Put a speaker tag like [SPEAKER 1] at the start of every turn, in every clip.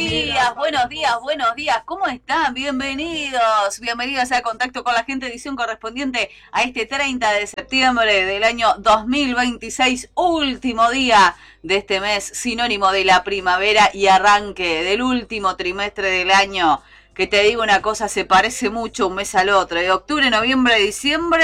[SPEAKER 1] buenos días, ¿cómo están? Bienvenidos a Contacto con la Gente, edición correspondiente a este 30 de septiembre del año 2026, último día de este mes, sinónimo de la primavera y arranque del último trimestre del año. Que te digo una cosa, se parece mucho un mes al otro, de octubre, noviembre, diciembre,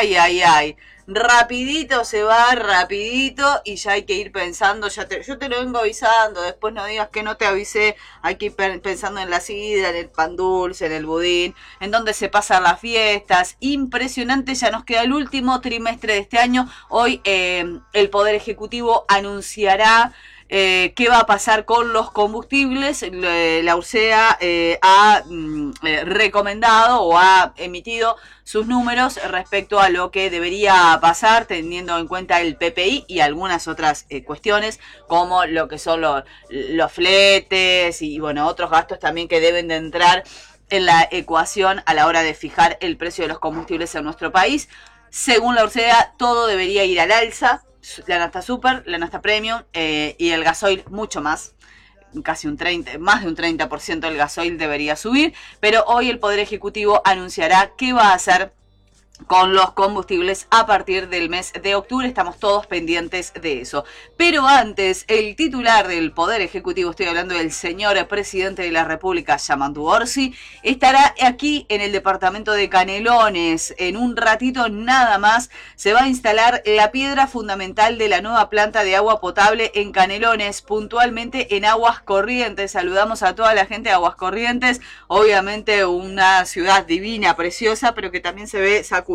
[SPEAKER 1] ay. Rapidito se va, rapidito, y ya hay que ir pensando, yo te lo vengo avisando, después no digas que no te avisé, hay que ir pensando en la sidra, en el pan dulce, en el budín, en donde se pasan las fiestas. Impresionante, ya nos queda el último trimestre de este año. Hoy el Poder Ejecutivo anunciará qué va a pasar con los combustibles. La URSEA ha recomendado o ha emitido sus números respecto a lo que debería pasar, teniendo en cuenta el PPI y algunas otras cuestiones, como lo que son los fletes y bueno, otros gastos también que deben de entrar en la ecuación a la hora de fijar el precio de los combustibles en nuestro país. Según la URSEA, todo debería ir al alza. La nafta super, la nafta premium y el gasoil mucho más, casi más de un 30% del gasoil debería subir, pero hoy el Poder Ejecutivo anunciará qué va a hacer con los combustibles a partir del mes de octubre. Estamos todos pendientes de eso. Pero antes, el titular del Poder Ejecutivo, estoy hablando del señor presidente de la República, Yamandu Orsi, estará aquí en el departamento de Canelones. En un ratito nada más se va a instalar la piedra fundamental de la nueva planta de agua potable en Canelones, puntualmente en Aguas Corrientes. Saludamos a toda la gente de Aguas Corrientes, obviamente una ciudad divina, preciosa, pero que también se ve sacudida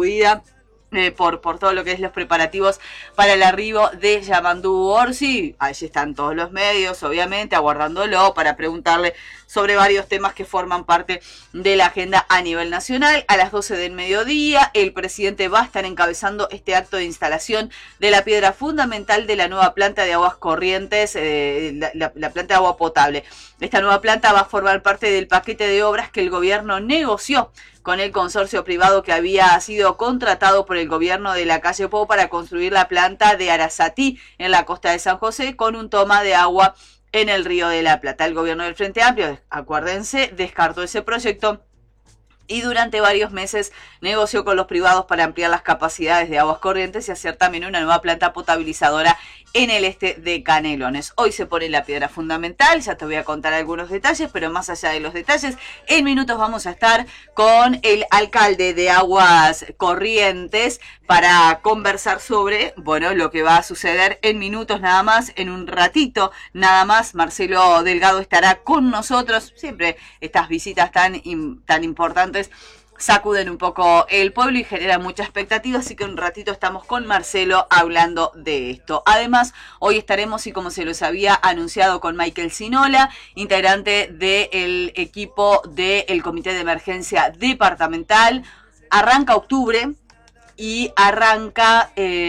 [SPEAKER 1] por todo lo que es los preparativos para el arribo de Yamandu Orsi. Allí están todos los medios, obviamente, aguardándolo para preguntarle sobre varios temas que forman parte de la agenda a nivel nacional. A las 12 del mediodía, el presidente va a estar encabezando este acto de instalación de la piedra fundamental de la nueva planta de Aguas Corrientes, la planta de agua potable. Esta nueva planta va a formar parte del paquete de obras que el gobierno negoció con el consorcio privado que había sido contratado por el gobierno de la calle Pou para construir la planta de Arasatí en la costa de San José, con un toma de agua en el Río de la Plata. El gobierno del Frente Amplio, acuérdense, descartó ese proyecto y durante varios meses negoció con los privados para ampliar las capacidades de Aguas Corrientes y hacer también una nueva planta potabilizadora en el este de Canelones. Hoy se pone la piedra fundamental, ya te voy a contar algunos detalles, pero más allá de los detalles, en minutos vamos a estar con el alcalde de Aguas Corrientes para conversar sobre, bueno, lo que va a suceder en minutos nada más, en un ratito nada más. Marcelo Delgado estará con nosotros. Siempre estas visitas tan importantes sacuden un poco el pueblo y generan mucha expectativa, así que un ratito estamos con Marcelo hablando de esto. Además, hoy estaremos, y como se los había anunciado, con Michael Sinola, integrante del equipo del Comité de Emergencia Departamental. Arranca octubre y arranca,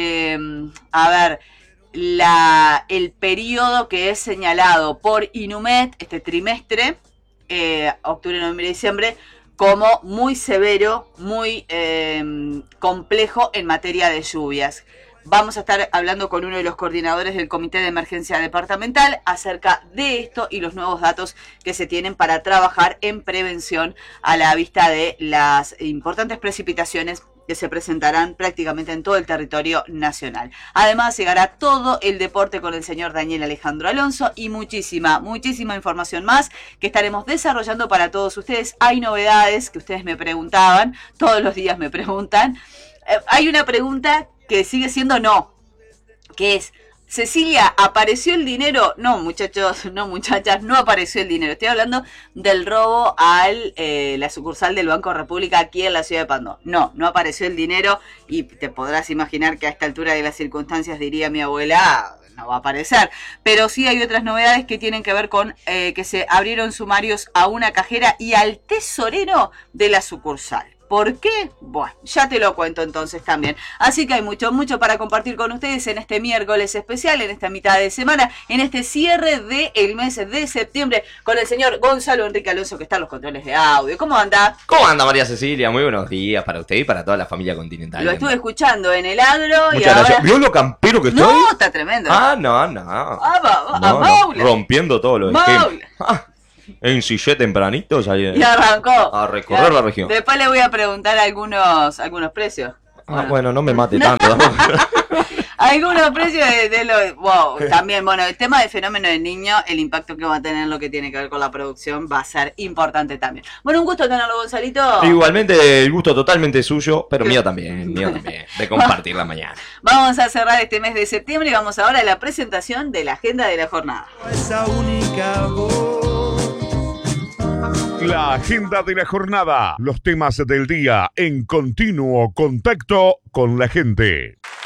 [SPEAKER 1] el periodo que es señalado por INUMED, este trimestre, octubre, noviembre y diciembre, como muy severo, muy complejo en materia de lluvias. Vamos a estar hablando con uno de los coordinadores del Comité de Emergencia Departamental acerca de esto y los nuevos datos que se tienen para trabajar en prevención a la vista de las importantes precipitaciones que se presentarán prácticamente en todo el territorio nacional. Además, llegará todo el deporte con el señor Daniel Alejandro Alonso y muchísima información más que estaremos desarrollando para todos ustedes. Hay novedades que ustedes me preguntaban, todos los días me preguntan. Hay una pregunta que sigue siendo no, que es: Cecilia, ¿apareció el dinero? No, muchachos, no, muchachas, no apareció el dinero. Estoy hablando del robo a la sucursal del Banco República aquí en la ciudad de Pando. No apareció el dinero, y te podrás imaginar que a esta altura de las circunstancias, diría mi abuela, no va a aparecer. Pero sí hay otras novedades que tienen que ver con que se abrieron sumarios a una cajera y al tesorero de la sucursal. ¿Por qué? Bueno, ya te lo cuento entonces también. Así que hay mucho para compartir con ustedes en este miércoles especial, en esta mitad de semana, en este cierre del mes de septiembre, con el señor Gonzalo Enrique Alonso, que está en los controles de audio. ¿Cómo anda?
[SPEAKER 2] ¿Cómo anda, María Cecilia? Muy buenos días para usted y para toda la familia continental.
[SPEAKER 1] Lo estuve escuchando en el agro.
[SPEAKER 2] Muchas
[SPEAKER 1] y ahora...
[SPEAKER 2] gracias. ¿Vio lo campero que estoy?
[SPEAKER 1] No, está tremendo.
[SPEAKER 2] No.
[SPEAKER 1] Maula.
[SPEAKER 2] Rompiendo todos los esquemas. ensillé tempranito
[SPEAKER 1] Y arrancó.
[SPEAKER 2] a recorrer la región.
[SPEAKER 1] Después le voy a preguntar algunos precios.
[SPEAKER 2] Bueno, no me mate tanto tampoco.
[SPEAKER 1] Algunos precios de lo... Wow, también, bueno, el tema del fenómeno del niño, el impacto que va a tener en lo que tiene que ver con la producción va a ser importante también. Bueno, un gusto tenerlo, Gonzalito.
[SPEAKER 2] Igualmente, el gusto totalmente suyo, pero mío también, de compartir la mañana.
[SPEAKER 1] Vamos a cerrar este mes de septiembre y vamos ahora a la presentación de la agenda de la jornada.
[SPEAKER 3] Esa única voz.
[SPEAKER 4] La agenda de la jornada, los temas del día en continuo contacto con la gente.